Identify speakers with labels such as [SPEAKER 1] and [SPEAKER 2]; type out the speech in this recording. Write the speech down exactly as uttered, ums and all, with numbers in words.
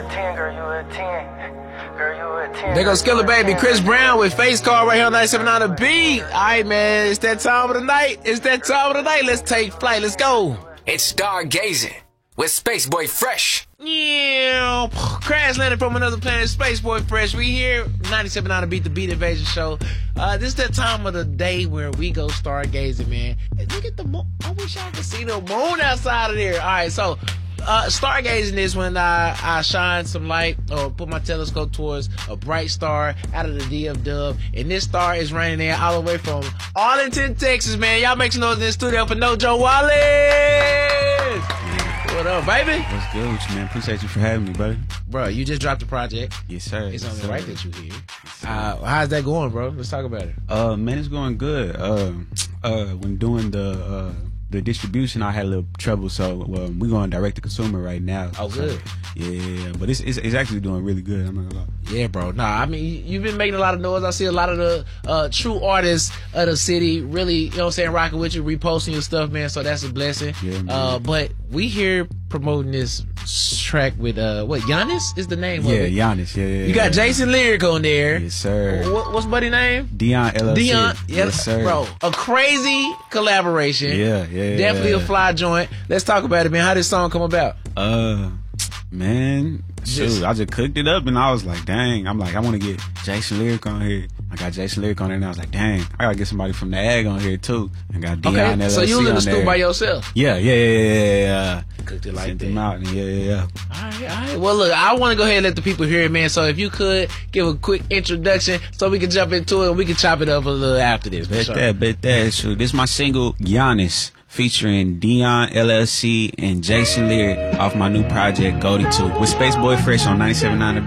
[SPEAKER 1] a ten, girl, you a ten. Girl, you a ten.
[SPEAKER 2] There goes Skilla Baby, Chris Brown with Face Card right here on ninety-seven point nine The Beat. All right, man, it's that time of the night. It's that time of the night. Let's take flight. Let's go.
[SPEAKER 3] It's Stargazing with Space Boy Fresh.
[SPEAKER 2] Yeah, crash landed from another planet, Space Boy Fresh. We here, ninety-seven point nine The Beat, the Beat Invasion Show. Uh, this is that time of the day where we go stargazing, man. And look at the moon. I wish I could see the moon outside of there. All right, so uh, stargazing is when I, I shine some light or put my telescope towards a bright star out of the D F Dub. And this star is raining in all the way from Arlington, Texas, man. Y'all make some noise in the studio for No Joe Wallace. What up, baby?
[SPEAKER 4] What's good with you, man? Appreciate you for having me, buddy.
[SPEAKER 2] Bro, you just dropped the project.
[SPEAKER 4] Yes, sir.
[SPEAKER 2] It's
[SPEAKER 4] yes,
[SPEAKER 2] only
[SPEAKER 4] sir.
[SPEAKER 2] right that you here.
[SPEAKER 4] Yes,
[SPEAKER 2] Uh, how's that going, bro? Let's talk about it.
[SPEAKER 4] uh, man, it's going good. Uh, uh, when doing the uh, the distribution, I had a little trouble, so well, we're going direct to consumer right now.
[SPEAKER 2] Oh,
[SPEAKER 4] So,
[SPEAKER 2] good.
[SPEAKER 4] yeah, but it's, it's it's actually doing really good. I'm not gonna lie.
[SPEAKER 2] Yeah, bro. Nah, I mean, you- you've been making a lot of noise. I see a lot of the uh, true artists of the city really, you know what I'm saying, rocking with you, reposting your stuff, man. So that's a blessing.
[SPEAKER 4] Yeah, man.
[SPEAKER 2] Uh, but we here promoting this track with, uh, what, Giannis is the name
[SPEAKER 4] Yeah,
[SPEAKER 2] of it?
[SPEAKER 4] Giannis. Yeah, yeah.
[SPEAKER 2] You got
[SPEAKER 4] yeah.
[SPEAKER 2] Jason Lyric on there.
[SPEAKER 4] Yes, sir.
[SPEAKER 2] What, what's buddy name?
[SPEAKER 4] Dion L L C.
[SPEAKER 2] Dion, yeah,
[SPEAKER 4] Yes, sir.
[SPEAKER 2] bro, a crazy collaboration.
[SPEAKER 4] Yeah, yeah,
[SPEAKER 2] Definitely
[SPEAKER 4] yeah.
[SPEAKER 2] a fly joint. Let's talk about it, man. How did this song come about?
[SPEAKER 4] Uh, man,
[SPEAKER 2] Just-
[SPEAKER 4] shoot, I just cooked it up and I was like, dang, I'm like, I want to get Jason Lyric on here. I got Jason Lyric on there and I was like, dang, I gotta get somebody from the Ag on here too. And got Dion L L C
[SPEAKER 2] Okay, so you was in the
[SPEAKER 4] on
[SPEAKER 2] studio
[SPEAKER 4] there.
[SPEAKER 2] by yourself.
[SPEAKER 4] Yeah, yeah, yeah, yeah, yeah.
[SPEAKER 2] Cooked it like
[SPEAKER 4] Sent
[SPEAKER 2] that.
[SPEAKER 4] them out and yeah, yeah, yeah.
[SPEAKER 2] All right, all right. Well, look, I want to go ahead and let the people hear it, man. So if you could give a quick introduction so we can jump into it and we can chop it up a little after this.
[SPEAKER 4] Bet
[SPEAKER 2] Sure.
[SPEAKER 4] that, bet that. Shoot, this is my single Giannis featuring Dion L L C and Jason Lyric off my new project Goldie two with Space Boy Fresh on ninety-seven point nine